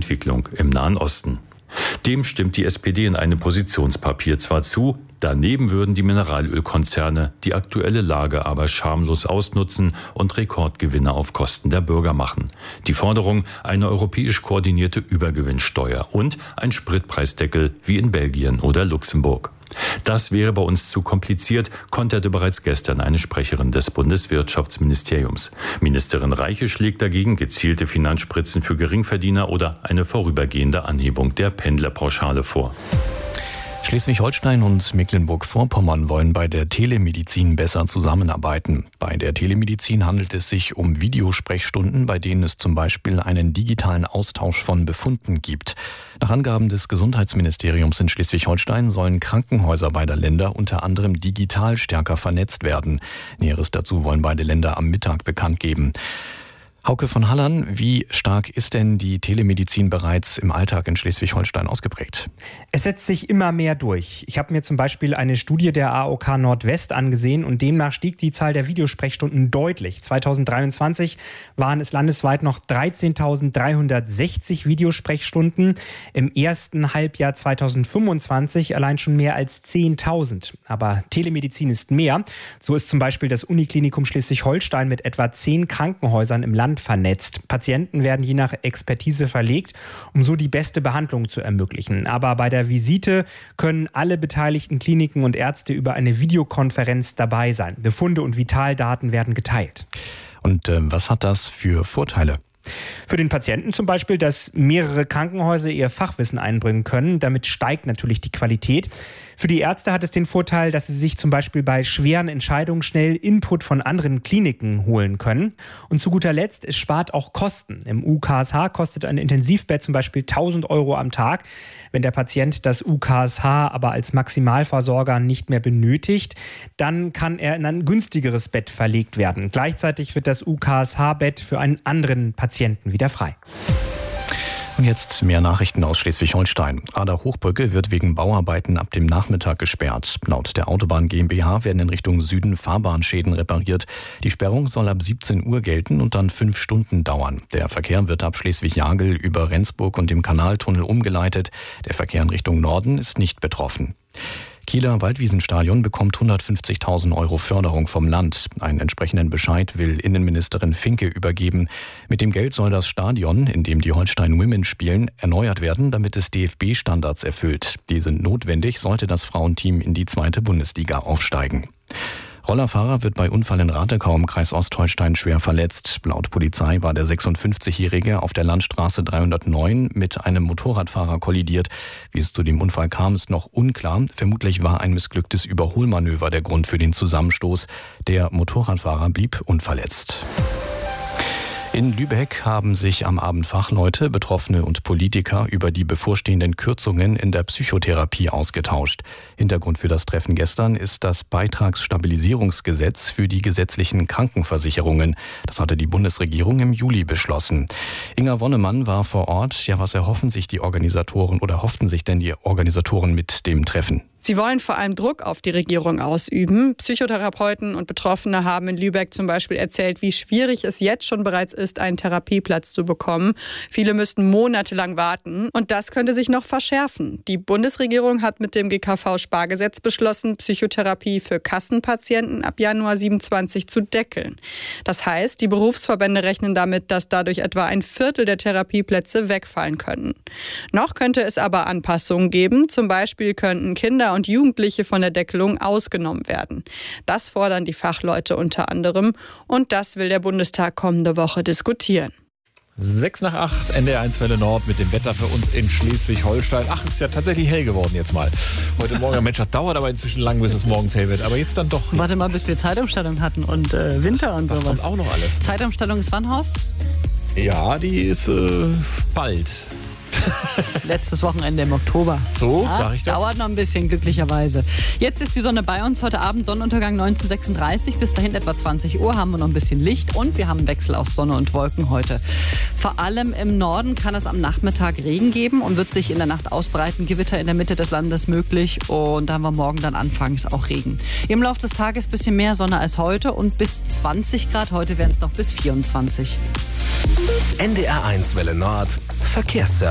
Entwicklung im Nahen Osten. Dem stimmt die SPD in einem Positionspapier zwar zu, daneben würden die Mineralölkonzerne die aktuelle Lage aber schamlos ausnutzen und Rekordgewinne auf Kosten der Bürger machen. Die Forderung, eine europäisch koordinierte Übergewinnsteuer und ein Spritpreisdeckel wie in Belgien oder Luxemburg. Das wäre bei uns zu kompliziert, konterte bereits gestern eine Sprecherin des Bundeswirtschaftsministeriums. Ministerin Reiche schlägt dagegen gezielte Finanzspritzen für Geringverdiener oder eine vorübergehende Anhebung der Pendlerpauschale vor. Schleswig-Holstein und Mecklenburg-Vorpommern wollen bei der Telemedizin besser zusammenarbeiten. Bei der Telemedizin handelt es sich um Videosprechstunden, bei denen es zum Beispiel einen digitalen Austausch von Befunden gibt. Nach Angaben des Gesundheitsministeriums in Schleswig-Holstein sollen Krankenhäuser beider Länder unter anderem digital stärker vernetzt werden. Näheres dazu wollen beide Länder am Mittag bekannt geben. Hauke von Hallern, wie stark ist denn die Telemedizin bereits im Alltag in Schleswig-Holstein ausgeprägt? Es setzt sich immer mehr durch. Ich habe mir zum Beispiel eine Studie der AOK Nordwest angesehen und demnach stieg die Zahl der Videosprechstunden deutlich. 2023 waren es landesweit noch 13.360 Videosprechstunden. Im ersten Halbjahr 2025 allein schon mehr als 10.000. Aber Telemedizin ist mehr. So ist zum Beispiel das Uniklinikum Schleswig-Holstein mit etwa 10 Krankenhäusern im Land vernetzt. Patienten werden je nach Expertise verlegt, um so die beste Behandlung zu ermöglichen. Aber bei der Visite können alle beteiligten Kliniken und Ärzte über eine Videokonferenz dabei sein. Befunde und Vitaldaten werden geteilt. Und was hat das für Vorteile? Für den Patienten zum Beispiel, dass mehrere Krankenhäuser ihr Fachwissen einbringen können. Damit steigt natürlich die Qualität. Für die Ärzte hat es den Vorteil, dass sie sich zum Beispiel bei schweren Entscheidungen schnell Input von anderen Kliniken holen können. Und zu guter Letzt, es spart auch Kosten. Im UKSH kostet ein Intensivbett zum Beispiel 1.000 € am Tag. Wenn der Patient das UKSH aber als Maximalversorger nicht mehr benötigt, dann kann er in ein günstigeres Bett verlegt werden. Gleichzeitig wird das UKSH-Bett für einen anderen Patienten wieder frei. Und jetzt mehr Nachrichten aus Schleswig-Holstein. Ader-Hochbrücke wird wegen Bauarbeiten ab dem Nachmittag gesperrt. Laut der Autobahn GmbH werden in Richtung Süden Fahrbahnschäden repariert. Die Sperrung soll ab 17 Uhr gelten und dann 5 Stunden dauern. Der Verkehr wird ab Schleswig-Jagel über Rendsburg und dem Kanaltunnel umgeleitet. Der Verkehr in Richtung Norden ist nicht betroffen. Kieler Waldwiesenstadion bekommt 150.000 € Förderung vom Land. Einen entsprechenden Bescheid will Innenministerin Finke übergeben. Mit dem Geld soll das Stadion, in dem die Holstein Women spielen, erneuert werden, damit es DFB-Standards erfüllt. Die sind notwendig, sollte das Frauenteam in die 2. Bundesliga aufsteigen. Rollerfahrer wird bei Unfall in Ratekau im Kreis Ostholstein schwer verletzt. Laut Polizei war der 56-Jährige auf der Landstraße 309 mit einem Motorradfahrer kollidiert. Wie es zu dem Unfall kam, ist noch unklar. Vermutlich war ein missglücktes Überholmanöver der Grund für den Zusammenstoß. Der Motorradfahrer blieb unverletzt. In Lübeck haben sich am Abend Fachleute, Betroffene und Politiker über die bevorstehenden Kürzungen in der Psychotherapie ausgetauscht. Hintergrund für das Treffen gestern ist das Beitragsstabilisierungsgesetz für die gesetzlichen Krankenversicherungen. Das hatte die Bundesregierung im Juli beschlossen. Inga Wonnemann war vor Ort. Ja, was erhoffen sich die Organisatoren oder hofften sich denn die Organisatoren mit dem Treffen? Sie wollen vor allem Druck auf die Regierung ausüben. Psychotherapeuten und Betroffene haben in Lübeck zum Beispiel erzählt, wie schwierig es jetzt schon bereits ist, einen Therapieplatz zu bekommen. Viele müssten monatelang warten und das könnte sich noch verschärfen. Die Bundesregierung hat mit dem GKV-Spargesetz beschlossen, Psychotherapie für Kassenpatienten ab Januar 27 zu deckeln. Das heißt, die Berufsverbände rechnen damit, dass dadurch etwa ein Viertel der Therapieplätze wegfallen können. Noch könnte es aber Anpassungen geben. Zum Beispiel könnten Kinder und Jugendliche von der Deckelung ausgenommen werden. Das fordern die Fachleute unter anderem und das will der Bundestag kommende Woche diskutieren. 6:08, NDR 1 Welle Nord mit dem Wetter für uns in Schleswig-Holstein. Ach, ist ja tatsächlich hell geworden jetzt mal. Heute Morgen, Mensch, das dauert aber inzwischen lang, bis es morgens hell wird. Aber jetzt dann doch. Warte mal, bis wir Zeitumstellung hatten und Winter und das sowas. Das kommt auch noch alles. Zeitumstellung ist wann, Horst? Ja, die ist bald. Letztes Wochenende im Oktober. So, sag ich doch. Dauert noch ein bisschen, glücklicherweise. Jetzt ist die Sonne bei uns. Heute Abend Sonnenuntergang 19:36. Bis dahin etwa 20 Uhr haben wir noch ein bisschen Licht und wir haben einen Wechsel aus Sonne und Wolken heute. Vor allem im Norden kann es am Nachmittag Regen geben und wird sich in der Nacht ausbreiten. Gewitter in der Mitte des Landes möglich und da haben wir morgen dann anfangs auch Regen. Im Laufe des Tages ein bisschen mehr Sonne als heute und bis 20 Grad. Heute werden es noch bis 24. NDR 1 Welle Nord, Verkehrsservice.